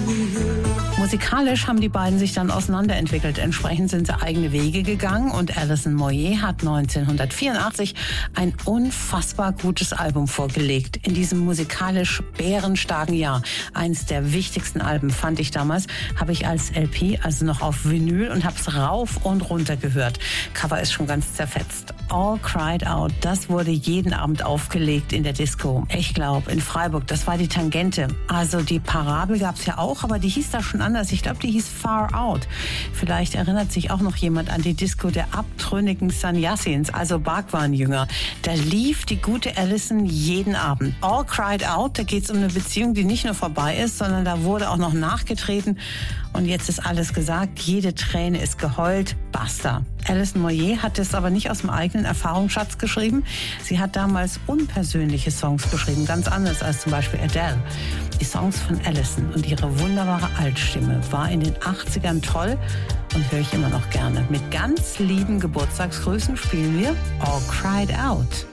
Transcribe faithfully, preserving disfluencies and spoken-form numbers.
Musikalisch haben die beiden sich dann auseinanderentwickelt. Entsprechend sind sie eigene Wege gegangen und Alison Moyet hat neunzehnhundertvierundachtzig ein unfassbar gutes Album vorgelegt. In diesem musikalisch bärenstarken Jahr. Eins der wichtigsten Alben fand ich damals, habe ich als L P, also noch auf Vinyl, und habe es rauf und runter gehört. Cover ist schon ganz zerfetzt. All Cried Out, das wurde jeden Abend aufgelegt in der Disco. Ich glaube, in Freiburg, das war die Tangente. Also die Parabel gab es ja auch, aber die hieß da schon anders. Ich glaube, die hieß Far Out. Vielleicht erinnert sich auch noch jemand an die Disco der abtrünnigen Sannyasins, also Bhagwan-Jünger. Da lief die gute Alison jeden Abend. All Cried Out, da geht es um eine Beziehung, die nicht nur vorbei ist, sondern da wurde auch noch nachgetreten. Und jetzt ist alles gesagt, jede Träne ist geheult, basta. Alison Moyet hat es aber nicht aus dem eigenen Erfahrungsschatz geschrieben. Sie hat damals unpersönliche Songs geschrieben, ganz anders als zum Beispiel Adele. Die Songs von Alison und ihre wunderbare Altstimme war in den achtzigern toll und höre ich immer noch gerne. Mit ganz lieben Geburtstagsgrüßen spielen wir All Cried Out.